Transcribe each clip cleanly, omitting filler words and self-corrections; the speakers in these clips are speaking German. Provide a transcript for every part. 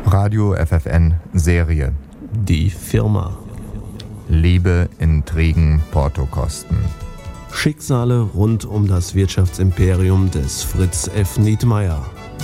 Radio FFN Serie. Die Firma. Liebe, Intrigen, Portokosten. Schicksale rund um das Wirtschaftsimperium des Fritz F. Nietmeyer.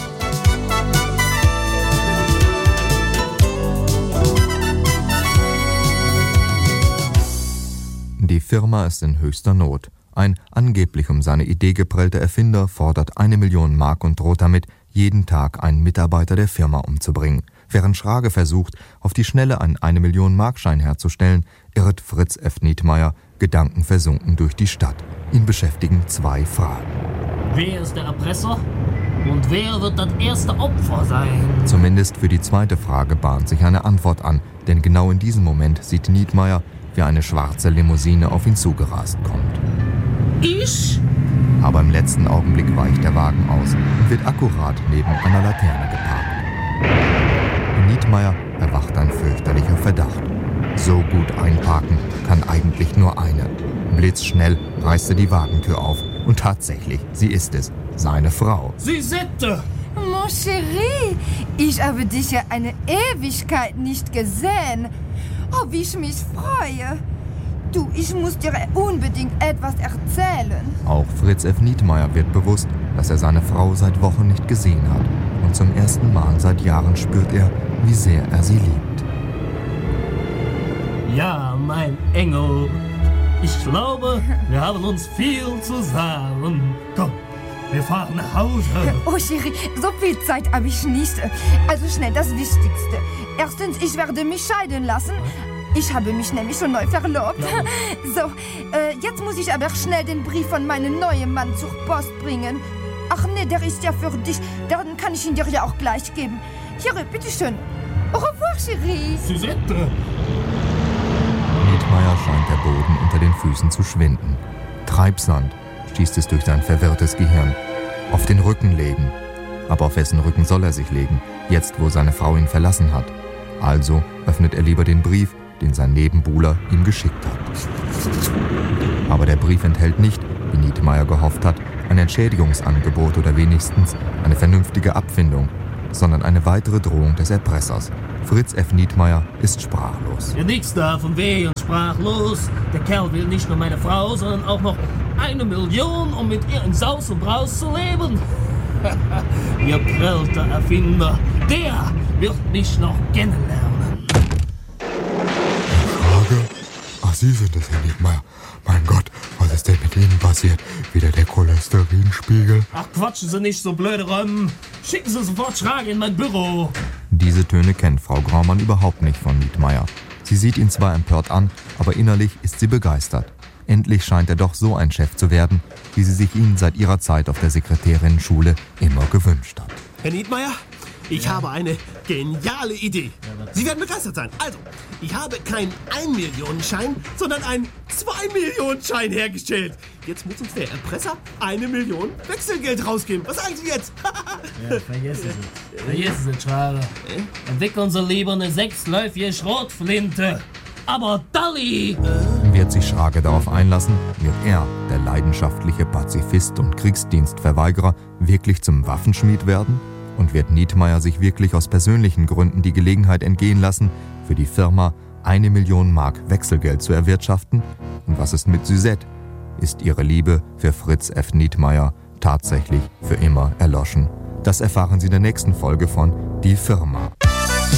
Die Firma ist in höchster Not. Ein angeblich um seine Idee geprellter Erfinder fordert 1 Million Mark und droht damit, jeden Tag einen Mitarbeiter der Firma umzubringen. Während Schrage versucht, auf die Schnelle einen 1 Million Markschein herzustellen, irrt Fritz F. Nietmeyer gedankenversunken durch die Stadt. Ihn beschäftigen 2 Fragen. Wer ist der Erpresser? Und wer wird das erste Opfer sein? Zumindest für die zweite Frage bahnt sich eine Antwort an, denn genau in diesem Moment sieht Nietmeyer, wie eine schwarze Limousine auf ihn zugerast kommt. Ich? Aber im letzten Augenblick weicht der Wagen aus und wird akkurat neben einer Laterne geparkt. In Nietmeyer erwacht ein fürchterlicher Verdacht. So gut einparken kann eigentlich nur eine. Blitzschnell reißt er die Wagentür auf und tatsächlich, sie ist es, seine Frau. Suzette! Mon chéri, ich habe dich ja eine Ewigkeit nicht gesehen. Oh, wie ich mich freue. Du, ich muss dir unbedingt etwas erzählen. Auch Fritz F. Nietmeyer wird bewusst, dass er seine Frau seit Wochen nicht gesehen hat. Und zum ersten Mal seit Jahren spürt er, wie sehr er sie liebt. Ja, mein Engel. Ich glaube, wir haben uns viel zu sagen. Komm, wir fahren nach Hause. Oh, Chéri, so viel Zeit habe ich nicht. Also schnell das Wichtigste. Erstens, ich werde mich scheiden lassen. Ich habe mich nämlich schon neu verlobt. Ja. So, jetzt muss ich aber schnell den Brief von meinem neuen Mann zur Post bringen. Ach nee, der ist ja für dich. Dann kann ich ihn dir ja auch gleich geben. Hier, bitteschön. Au revoir, Chérie. Suzette! Nietmeyer scheint der Boden unter den Füßen zu schwinden. Treibsand schießt es durch sein verwirrtes Gehirn. Auf den Rücken legen. Aber auf wessen Rücken soll er sich legen, jetzt wo seine Frau ihn verlassen hat? Also öffnet er lieber den Brief, den sein Nebenbuhler ihm geschickt hat. Aber der Brief enthält nicht, wie Nietmeyer gehofft hat, ein Entschädigungsangebot oder wenigstens eine vernünftige Abfindung, sondern eine weitere Drohung des Erpressers. Fritz F. Nietmeyer ist sprachlos. Ja, nix davon weh und sprachlos. Der Kerl will nicht nur meine Frau, sondern auch noch 1 Million, um mit ihr in Saus und Braus zu leben. Ihr prellter Erfinder, der wird mich noch kennenlernen. Frage? Ach, Sie sind es, Herr Nietmeyer. Mein Gott, was ist denn mit Ihnen passiert? Wieder der Cholesterinspiegel? Ach, quatschen Sie nicht so blöde rum. Schicken Sie sofort Schrage in mein Büro. Diese Töne kennt Frau Graumann überhaupt nicht von Nietmeyer. Sie sieht ihn zwar empört an, aber innerlich ist sie begeistert. Endlich scheint er doch so ein Chef zu werden, wie sie sich ihn seit ihrer Zeit auf der Sekretärinnenschule immer gewünscht hat. Herr Nietmeyer, ich habe eine geniale Idee. Sie werden begeistert sein. Also, ich habe keinen 1-Millionen-Schein, sondern einen 2-Millionen-Schein hergestellt. Jetzt muss uns der Erpresser 1 Million Wechselgeld rausgeben. Was sagen Sie jetzt? Ja, vergessen Sie. Vergessen Sie, Schrage. Entwickeln Sie lieber eine 6-läufige Schrotflinte. Aber Dalli! Wird sich Schrage darauf einlassen, wird er, der leidenschaftliche Pazifist und Kriegsdienstverweigerer, wirklich zum Waffenschmied werden? Und wird Nietmeyer sich wirklich aus persönlichen Gründen die Gelegenheit entgehen lassen, für die Firma 1 Million Mark Wechselgeld zu erwirtschaften? Und was ist mit Suzette? Ist ihre Liebe für Fritz F. Nietmeyer tatsächlich für immer erloschen? Das erfahren Sie in der nächsten Folge von Die Firma.